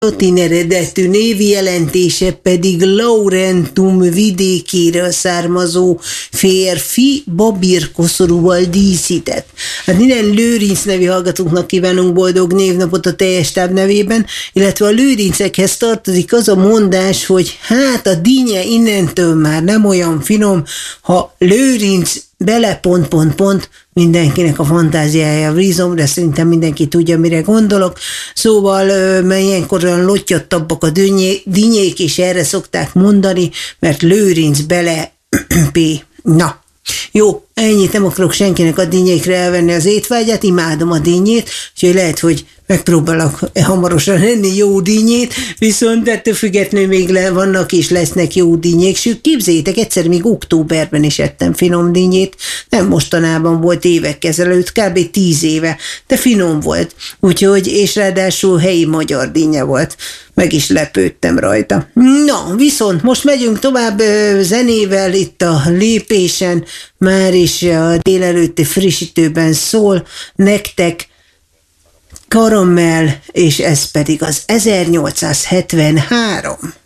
latin eredetű névjelentése pedig Laurentum vidékéről származó férfi babírkoszorúval díszített. Hát minden Lőrinc nevű hallgatóknak kívánunk boldog névnapot a teljes táb nevében, illetve a lőrincekhez tartozik az a mondás, hogy hát a dinnye innentől már nem olyan finom, ha Lőrinc bele ... mindenkinek a fantáziája bízom, de szerintem mindenki tudja, mire gondolok. Szóval ilyenkor olyan lottyattabbak a dinnyék, és erre szokták mondani, mert Lőrinc bele Na, jó, ennyit, nem akarok senkinek a dinnyékre elvenni az étvágyát, imádom a dinnyét, úgyhogy lehet, hogy megpróbálok hamarosan enni jó dinnyét, viszont ettől függetlenül még vannak és lesznek jó dinnyék, sőt, képzeljétek, egyszer még októberben is ettem finom dinnyét, nem mostanában volt, évek ezelőtt, kb. 10 éve, de finom volt, úgyhogy, és ráadásul helyi magyar dinnye volt, meg is lepődtem rajta. Na, viszont most megyünk tovább zenével itt a lépésen, már is a délelőtti frissítőben szól nektek Karamell, és ez pedig az 1873.